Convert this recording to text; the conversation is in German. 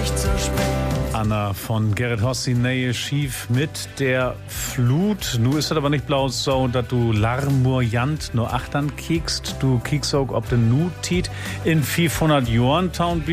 nicht so spät. Anna von Gerrit Hossi, Nähe schief mit der Flut. Nu ist es aber nicht bloß so, dass du larmurjant nur achtern kiekst. Du kiekst auch, ob du nu tiet in 500 Jahren taun